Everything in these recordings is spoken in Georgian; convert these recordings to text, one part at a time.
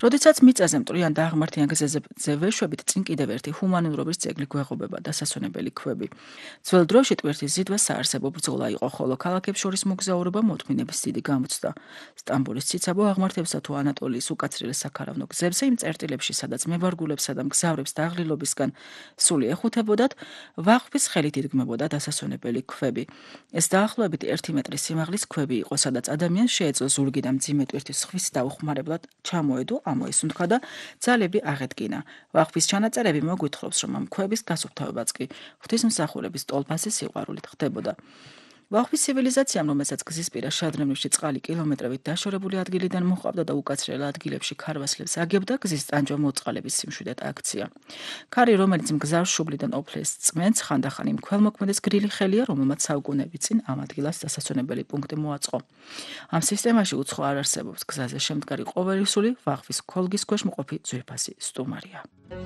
როდესაც მიწაზე მტვრიან და აღმართიან გზებზე ვეშვებით წინ კიდევ ერთი ჰუმანურობის ძეგლი გვეღობება დასასვენებელი ქვები. ძველ დროში ტვირთის ზიდვა საარსებო ბრძოლა იყო, ხოლო ქალაქებს შორის მოგზაურობა მოთმინების დიდი გამოცდა. სტამბოლის ციცაბო აღმართებსა თუ ანატოლიის უკაცრიელ საქარავნო გზებზე იმ წერტილებში, სადაც მებარგულებსა და მგზავრებს დაღლილობისგან სული ეხუთებოდათ, ვაყფის ხელით იდგმებოდა დასასვენებელი ქვები. ეს დაახლოებით 1 მეტრის სიმაღლის ქვები იყო, სადაც ადამიანს შეეძლო ზურგი და მძიმე ტვირთის ხვის დაუხმარებლად ჩამოედო, ამოესუნთქა და ძალები აღედგინა. ვაყფის ჩანაწერები მოგვითხრობს, რომ ამ ქვების გასუფთავებაც კი ღვთისმსახურების ტოლფასი სიყვარულით ხდებოდა. ვაყფის ცივილიზაციამ, რომელსაც გზისპირა შადრევნებში წყალი კილომეტრებით დაშორებული ადგილიდან მოჰყავდა და უკაცრიელ ადგილებში ქარვასლებს აგებდა, გზის ტანჯვა მოწყალების სიმშვიდეთ აქცია. ქარი, რომელიც მგზავრს შუბლიდან ოფლეს წმენს, ხანდახან იმ ქველმოქმეdes გრილი ხელია, რომელმაც საუკუნეების წინ ამ ადგილას დასასვენებელი პუნქტი მოაწყო. ამ სისტემაში უცხო არ არსებობს, გზაზე შემდგარი ყოველი სული ვაყფის ქოლგის ქვეშ მყოფი ძვირფასი სტუმარია.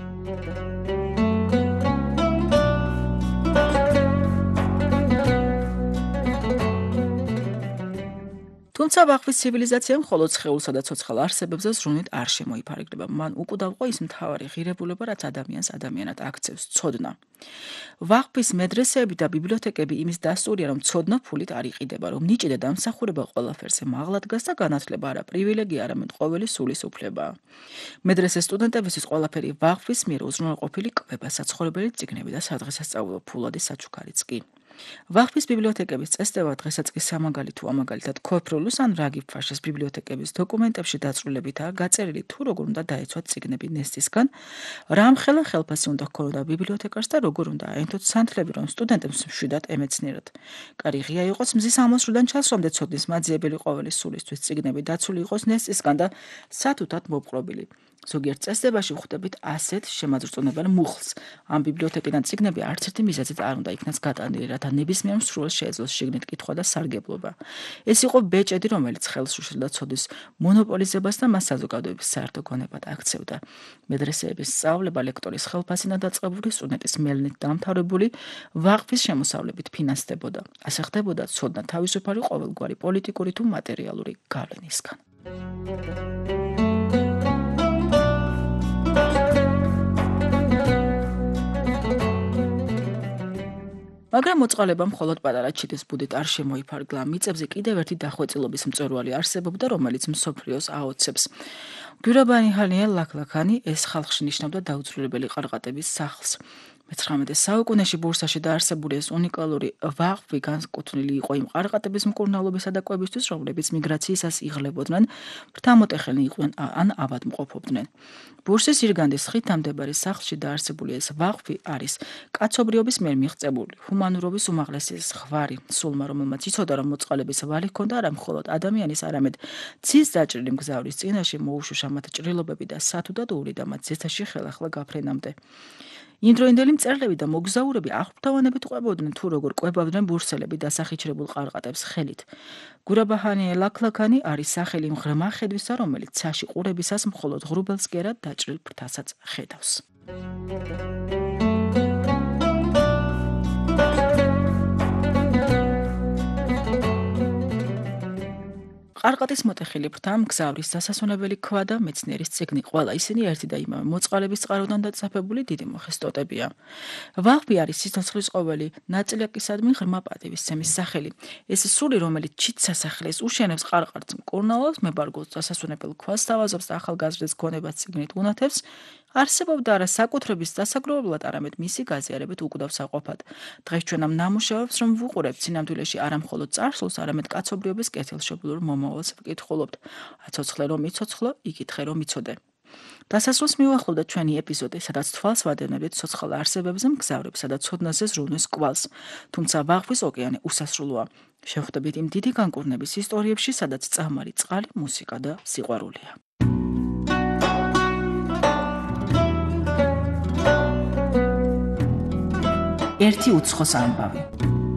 თუმცა ვაყფის ცივილიზაციამ მხოლოდ სხეულსა და ცოცხალ არსებებზე ზრუნვით არ შემოიფარგლება. მან უკუდავყო ის მთავარი ღირებულება, რაც ადამიანს ადამიანად აქცევს, ცოდნა. ვაყფის მედრესეები და ბიბლიოთეკები იმის დასტურია, რომ ცოდნა ფულით არ იყიდება, რომ ნიჭი და დამსახურება ყველაფერზე მაღლა დგას და განათლება არა პრივილეგია, არამედ ყოველი სულის უფლებაა. მედრესეს სტუდენტებისთვის ყველაფერი ვაყფის მიერ უზრუნველყოფილი კვება, საცხოვრებელი წიგნები და სადღესასწაულო ფულადი საჩუქარიც კი. ვაყფის ბიბლიოთეკების წესდება დღესაც კი სამაგალი თუ ამაგალითად ქოფრულუს ან რაგიბ ფაშას ბიბლიოთეკების დოკუმენტებში დაწვრილებითაა გაწერილი, თუ როგორ უნდა დაეცვათ წიგნები ნესტისგან, რა ამხელა ხელფასი უნდა ჰქონოდა ბიბლიოთეკარს და როგორ უნდა აენთოთ სანთლები, რომ სტუდენტებს მშვიდად ემეცნიერათ. კარი ღია იყოს მზის ამოსვლიდან ჩასვლამდე ცოდნის მაძიებელი ყოველი სულისთვის წიგნები დაცული იყოს ნესტისგან და სათუთად მოპყრობილი. ზოგიერთ წესდებაში ვხვდებით ასეთ შემაძრწონებელ მუხლს. ამ ბიბლიოთეკიდან წიგნები არც ერთი მიზეზით არ უნდა იქნას გატანილი, რათა ნებისმიერ მსურველს შეეძლოს შიგნით კითხვა და სარგებლობა. ეს იყო ბეჭედი, რომელიც ხელს უშლიდა ცოდნის მონოპოლიზებას და მას საზოგადოების საერთო გონებად აქცევდა. მედრესეების სწავლება ლექტორის ხელფასინა დაწყებული, სტუდენტის მელნით დამთავრებული, ვაყფის შემოსავლებით ფინანსდებოდა. ასე ხდებოდა ცოდნა თავისუფალი ყოველგვარი პოლიტიკური თუ მატერიალური გავლენისგან. მაგრამ მოწყალება მხოლოდ პატარა ჩიტის ბუდით არ შემოიფარგლა. მიწებზე კიდევ ერთი დახვეწილობის მწვერვალი არსებობდა, რომელიც მსოფლიოს აოცებს. გივრაბანი ჰანიელ ლაქლაქანი ეს ხალხში ნიშნავდა დაუცვლებელი ყარყატების სახლს. მე-19 საუკუნეში ბურსაში დაარსებული ეს უნიკალური ვაყფი განკუთვნილი იყო იმ ყარყატების მკურნალობისა და კვებისთვის, რომლებიც მიგრაციისას იღლებოდნენ, ფრთამოტეხილნი იყვნენ ან ავადმყოფობდნენ. ბურსის ირგანდის ხით ამდებარე სახლში დაარსებული ეს ვაყფი არის კაცობრიობის მიერ მიღწეული, ჰუმანურობის უმაღლესი ზღვარი, სულმა, რომელმაც იცოდა, რომ მოწყალების ვალი ჰქონდა არა მხოლოდ ადამიანის, არამედ ცის დაჭრილი მგზავრის წინაშე მოუშუშა მათ ჭრილობები და სათუდად უვლიდა მათ ზეცაში ხელახლა გაფრენამდე. იმდროინდელი მწერლები და მოგზაურები აღფრთოვანებით ყვებოდნენ, თუ როგორ ყვებავდნენ ბურსელები დასახიჩრებულ ყარყატებს ხელით. გურაბაჰანი ლაქლაქანი არის სახელი იმ ღრმა ხედვისა, რომელიც ცაში ყურებისას მხოლოდ ღრუბელს კი არა დაჭრილ ფრთასაც ხედავს. ყარყატის მოტეხილი ფრთა, მგზავრის დასასვენებელი ქვა და მეცნიერის წიგნი, ყველა ისინი ერთი და იმავე მოწყალების წყაროდან დაწაფებული დიდი მოხესტოტებია. ვაყფი არის სიცოცხლის ყოველი ნაწილაკისადმი ღრმა პატივისცემის სახელი. ეს სული, რომელიც ჩით სასახლეს უშენებს, ყარყატს მკურნალობს, მებარგულს დასასვენებელ ქვას სთავაზობს და ახალგაზრდის გონებას წიგნით უნათებს, არსებობდა არა საკუთრების დასაგროვებლად, არამედ მისი გაზიარებით უკვდავ საყოფად. დღეს ჩვენ ამ ნამუშევრებს რომ ვუყურებთ, სინამდვილეში არა მხოლოდ წარსულს, არამედ კაცობრიობის კეთილშობილურ მომავალს ვკითხულობთ. აცოცხლე რომ იცოცხლო, იკითხე რომ იცოდე. დასასრულს მივახლოვდა ჩვენი ეპიზოდი, სადაც თვალს ვადევნებთ ცოცხალ არსებებზე, მგზავრებსა და ცოდნაზე ზრუნვის კვალს. თუმცა ვაყფის ოკეანე უსასრულოა. შევხვდებით იმ დიდი განკურნების ისტორიებში, სადაც წამალი წყალი, მუსიკა და სიყვარულია. ერთი უცხოს ამბავი.